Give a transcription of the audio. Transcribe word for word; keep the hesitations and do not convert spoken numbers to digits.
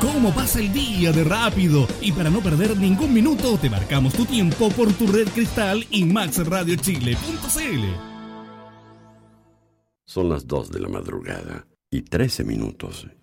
cómo pasa el día de rápido. Y para no perder ningún minuto, te marcamos tu tiempo por tu red Cristal y max radio chile punto c l. Son las dos de la madrugada y trece minutos.